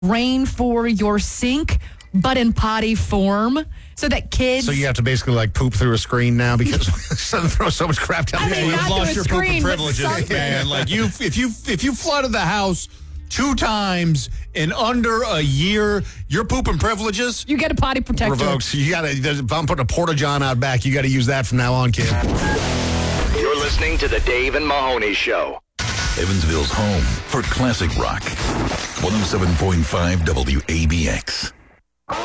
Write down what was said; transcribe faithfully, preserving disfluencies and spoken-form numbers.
rain for your sink, but in potty form, so that kids. So you have to basically like poop through a screen now because someone throws so much crap down I the mean, toilet. not You've through lost a your screen, pooping but privileges, something. man. Like you, if you if you flooded the house two times in under a year, your pooping privileges You get a potty protector. Revoked. You gotta. If I'm putting a porta john out back, you got to use that from now on, kid. You're listening to the Dave and Mahoney Show. Evansville's home for classic rock. one oh seven point five W A B X.